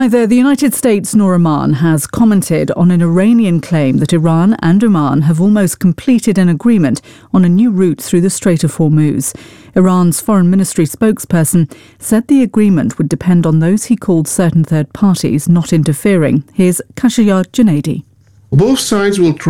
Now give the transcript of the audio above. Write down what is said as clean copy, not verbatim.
Neither the United States nor Oman has commented on an Iranian claim that Iran and Oman have almost completed an agreement on a new route through the Strait of Hormuz. Iran's foreign ministry spokesperson said the agreement would depend on those he called certain third parties not interfering. Here's Khashayar Junaidi. Both sides will try